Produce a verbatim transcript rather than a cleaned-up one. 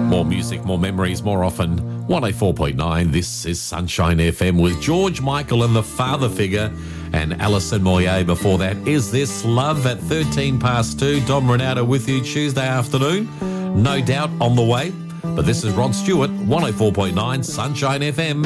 More music, more memories, more often. one oh four point nine, this is Sunshine F M with George Michael and the Father Figure and Alison Moyet before that. Is This Love at thirteen past two. Dom Ronaldo with you Tuesday afternoon. No Doubt on the way. But this is Rod Stewart, one oh four point nine Sunshine F M.